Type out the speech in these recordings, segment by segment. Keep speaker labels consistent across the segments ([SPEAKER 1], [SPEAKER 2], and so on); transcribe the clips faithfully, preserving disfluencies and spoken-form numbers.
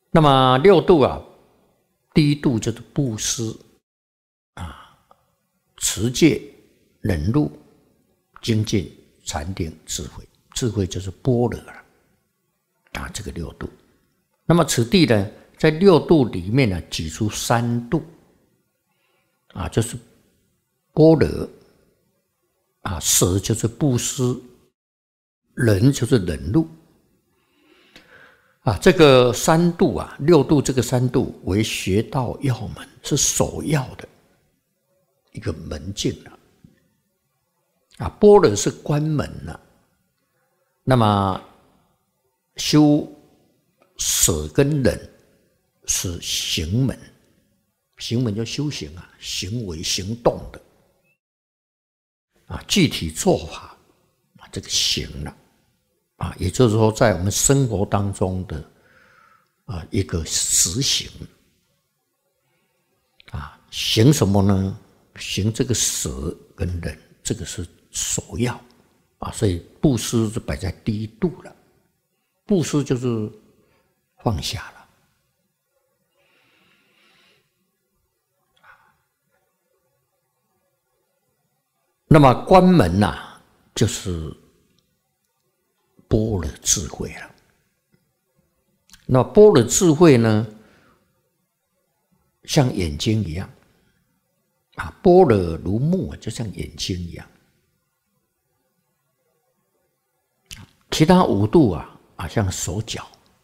[SPEAKER 1] 那么六度啊，第一度就是布施啊，持戒、忍辱、精进、禅定、智慧。智慧就是般若了啊，这个六度。那么此地呢，在六度里面呢，举出三度啊，就是般若啊，舍就是布施，忍就是忍辱啊。这个三度啊，六度这个三度为学道要门，是首要的一个门径了啊。般若是关门了，那么修舍跟忍是行门，行门就修行啊，行为行动的啊，具体做法啊，这个行了啊，也就是说，在我们生活当中的啊一个实行啊，行什么呢？行这个舍跟忍，这个是首要啊，所以布施就摆在第一度了。布施就是放下了。那么关门呐、啊，就是般若智慧了。那般若智慧呢，像眼睛一样啊，般若如目，就像眼睛一样。其他五度啊，啊像手脚。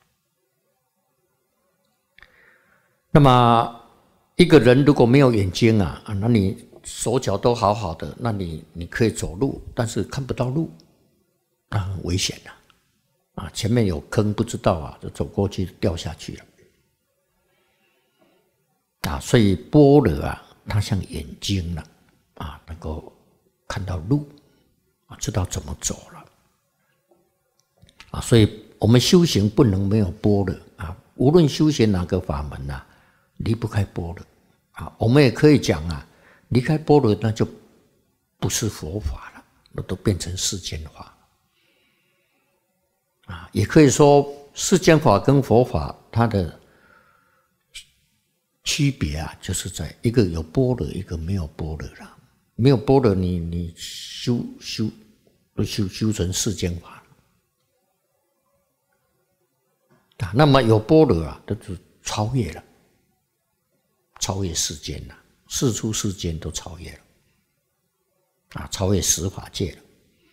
[SPEAKER 1] 那么一个人如果没有眼睛啊，啊那你手脚都好好的，那你你可以走路，但是看不到路，那很危险的啊！前面有坑不知道啊，就走过去掉下去了啊！所以般若啊，它像眼睛了啊，能够看到路啊，知道怎么走了啊！所以我们修行不能没有般若啊！无论修行哪个法门啊，离不开般若啊！我们也可以讲啊。离开般若，那就不是佛法了，那都变成世间法啊。也可以说，世间法跟佛法它的区别啊，就是在一个有般若，一个没有般若了。没有般若，你你修修都修修成世间法啊。那么有般若啊，都是超越了，超越世间了。世出世间都超越了啊，超越十法界了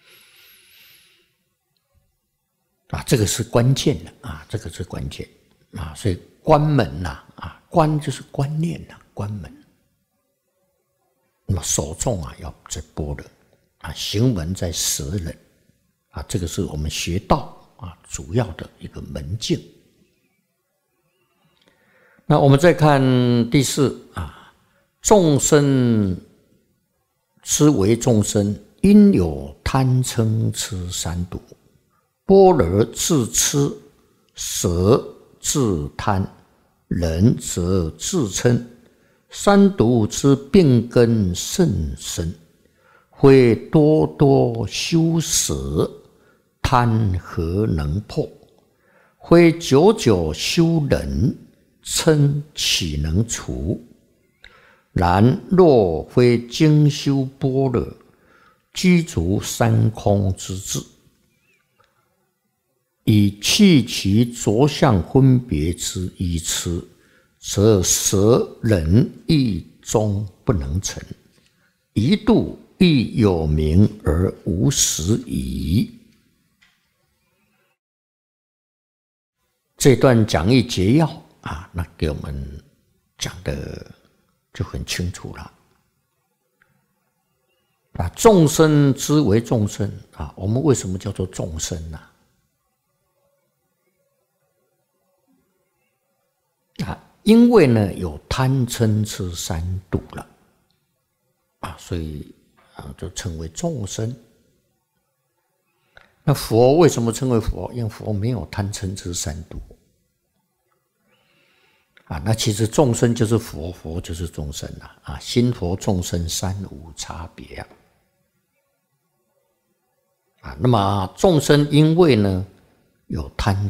[SPEAKER 1] 啊，这个是关键的啊，这个是关键啊，所以关门呐啊，关就是观念呐，关门。那么首重啊要在般若啊，行门在舍忍啊，这个是我们学道啊主要的一个门径。那我们再看第四啊。众生之为众生，因有贪嗔痴三毒。般若自痴，舍自贪，忍则自嗔。三毒之病根甚深，非多多修舍，贪何能破？非久久修忍，嗔岂能除？然若非精修般若，具足三空之智，以去其着相分别之依痴，则舍忍亦终不能成，一度亦有名而无实矣。这段讲义摘要啊，那给我们讲的就很清楚了啊！众生之为众生啊，我们为什么叫做众生呢？啊，因为呢有贪嗔痴三毒了啊，所以啊就称为众生。那佛为什么称为佛？因为佛没有贪嗔痴三毒。啊，那其实众生就是佛，佛就是众生啊！啊，心佛众生三无差别啊！啊，那么众生因为呢有贪